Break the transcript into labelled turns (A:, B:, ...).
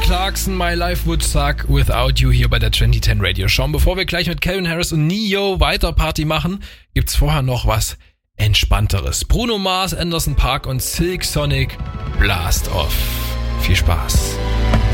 A: Clarkson, My Life Would Suck Without You hier bei der 2010 Radio Show. Und bevor wir gleich mit Calvin Harris und Neo weiter Party machen, gibt's vorher noch was Entspannteres. Bruno Mars, Anderson .Paak und Silk Sonic, Blast Off. Viel Spaß.